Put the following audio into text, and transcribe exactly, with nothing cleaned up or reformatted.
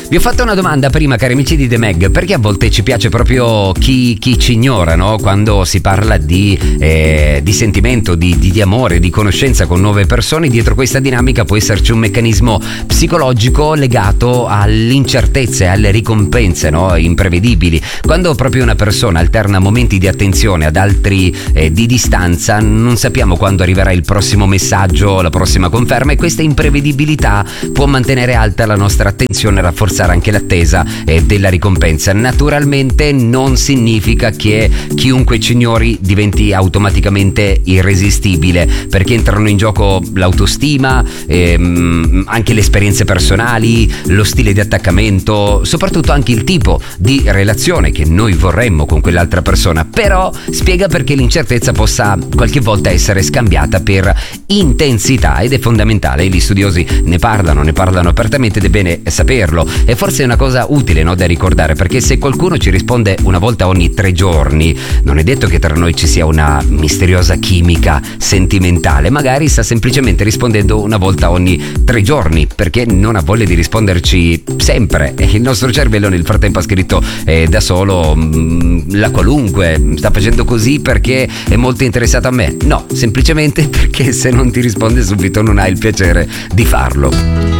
Vi ho fatto una domanda prima, cari amici di The Meg, perché a volte ci piace proprio chi, chi ci ignora, no? Quando si parla di, eh, di sentimento, di, di, di amore, di conoscenza con nuove persone, dietro questa dinamica può esserci un meccanismo psicologico legato all'incertezza e alle ricompense, no? Imprevedibili. Quando proprio una persona alterna momenti di attenzione ad altri eh, di distanza, non sappiamo quando arriverà il prossimo messaggio, la prossima conferma, e questa imprevedibilità può mantenere alta la nostra attenzione e rafforzare anche l'attesa eh, della ricompensa. Naturalmente non significa che chiunque ci ignori diventi automaticamente irresistibile, perché entrano in gioco l'autostima, ehm, anche le esperienze personali, lo stile di attaccamento, soprattutto anche il tipo di relazione che noi vorremmo con quell'altra persona. Però spiega perché l'incertezza possa qualche volta essere scambiata per intensità, ed è fondamentale. Gli studiosi ne parlano, ne parlano apertamente ed è bene saperlo, e forse è una cosa utile, no, da ricordare, perché se qualcuno ci risponde una volta ogni tre giorni, non è detto che tra noi ci sia una misteriosa chimica sentimentale, magari sta semplicemente rispondendo una volta ogni tre giorni perché non ha voglia di risponderci sempre, e il nostro cervello nel frattempo ha scritto eh, da solo mh, la qualunque, sta facendo così perché è molto interessato a me. No, semplicemente perché se non ti risponde subito non hai il piacere di farlo.